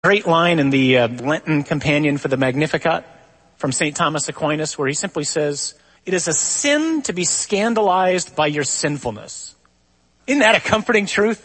Great line in the Lenten companion for the Magnificat from St. Thomas Aquinas where he simply says, "It is a sin to be scandalized by your sinfulness." Isn't that a comforting truth?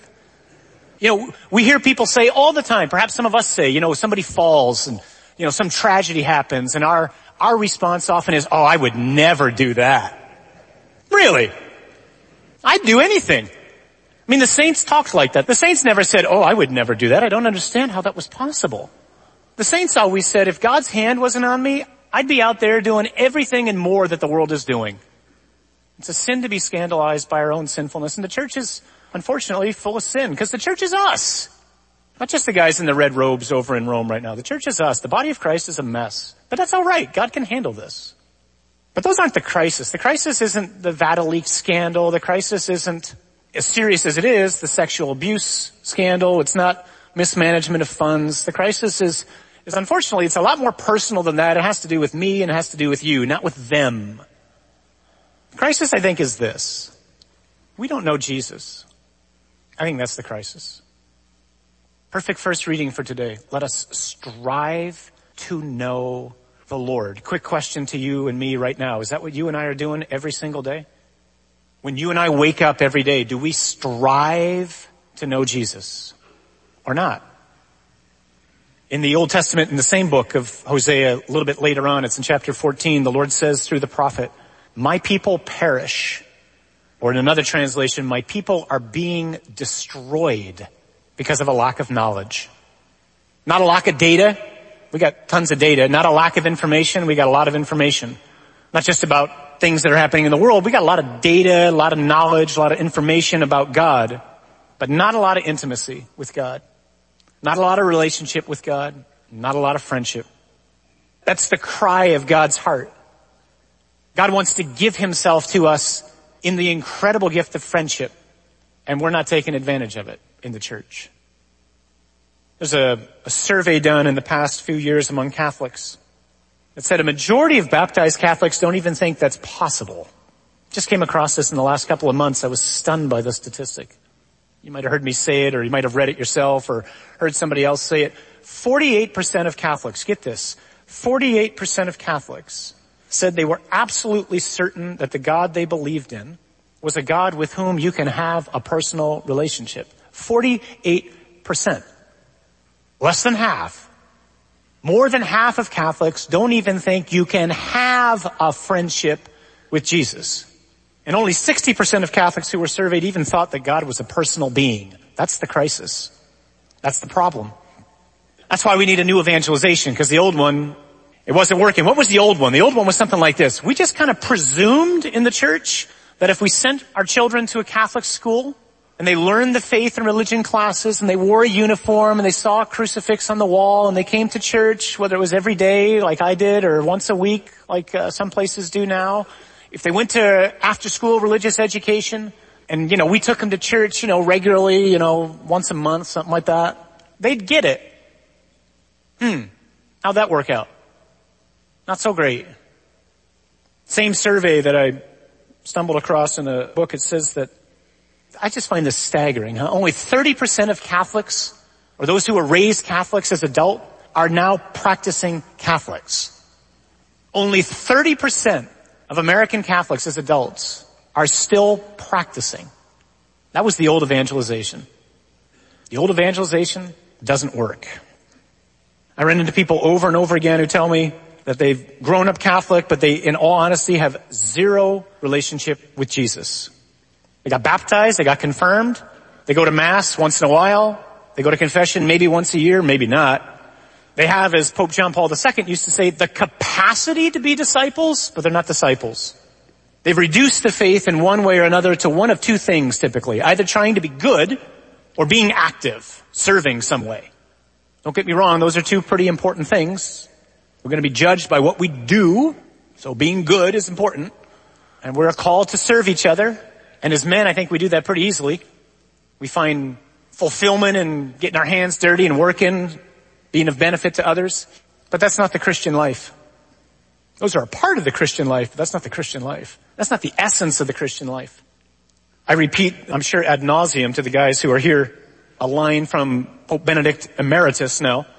We hear people say all the time, perhaps some of us say, somebody falls and, some tragedy happens and our response often is, "Oh, I would never do that." Really? I'd do anything. The saints talked like that. The saints never said, "Oh, I would never do that. I don't understand how that was possible." The saints always said, if God's hand wasn't on me, I'd be out there doing everything and more that the world is doing. It's a sin to be scandalized by our own sinfulness. And the church is, unfortunately, full of sin because the church is us. Not just the guys in the red robes over in Rome right now. The church is us. The body of Christ is a mess. But that's all right. God can handle this. But those aren't the crisis. The crisis isn't the Vataleaks scandal. The crisis isn't, as serious as it is, the sexual abuse scandal. It's not mismanagement of funds. The crisis is unfortunately, it's a lot more personal than that. It has to do with me and it has to do with you, not with them. The crisis, I think, is this. We don't know Jesus. I think that's the crisis. Perfect first reading for today. Let us strive to know the Lord. Quick question to you and me right now. Is that what you and I are doing every single day? When you and I wake up every day, do we strive to know Jesus or not? In the Old Testament, in the same book of Hosea, a little bit later on, it's in chapter 14, the Lord says through the prophet, "My people perish." Or in another translation, "My people are being destroyed because of a lack of knowledge." Not a lack of data. We got tons of data. Not a lack of information. We got a lot of information. Not just about things that are happening in the world. We got a lot of data, a lot of knowledge, a lot of information about God, but not a lot of intimacy with God. Not a lot of relationship with God. Not a lot of friendship. That's the cry of God's heart. God wants to give himself to us in the incredible gift of friendship, and we're not taking advantage of it in the church. There's a survey done in the past few years among Catholics. It said a majority of baptized Catholics don't even think that's possible. Just came across this in the last couple of months. I was stunned by the statistic. You might have heard me say it, or you might have read it yourself, or heard somebody else say it. 48% of Catholics, get this, 48% of Catholics said they were absolutely certain that the God they believed in was a God with whom you can have a personal relationship. 48%. Less than half. More than half of Catholics don't even think you can have a friendship with Jesus. And only 60% of Catholics who were surveyed even thought that God was a personal being. That's the crisis. That's the problem. That's why we need a new evangelization, because the old one, it wasn't working. What was the old one? The old one was something like this. We just kind of presumed in the church that if we sent our children to a Catholic school and they learned the faith and religion classes and they wore a uniform and they saw a crucifix on the wall and they came to church, whether it was every day like I did or once a week like some places do now, if they went to after school religious education and, we took them to church, regularly, once a month, something like that, they'd get it. How'd that work out? Not so great. Same survey that I stumbled across in a book, it says that, I just find this staggering, Only 30% of Catholics, or those who were raised Catholics as adult, are now practicing Catholics. Only 30% of American Catholics as adults are still practicing. That was the old evangelization. The old evangelization doesn't work. I run into people over and over again who tell me that they've grown up Catholic, but they, in all honesty, have zero relationship with Jesus. They got baptized, they got confirmed, they go to Mass once in a while, they go to confession maybe once a year, maybe not. They have, as Pope John Paul II used to say, the capacity to be disciples, but they're not disciples. They've reduced the faith in one way or another to one of two things typically, either trying to be good or being active, serving some way. Don't get me wrong, those are two pretty important things. We're going to be judged by what we do, so being good is important. And we're called to serve each other. And as men, I think we do that pretty easily. We find fulfillment in getting our hands dirty and working, being of benefit to others. But that's not the Christian life. Those are a part of the Christian life, but that's not the Christian life. That's not the essence of the Christian life. I repeat, I'm sure ad nauseum to the guys who are here, a line from Pope Benedict Emeritus now.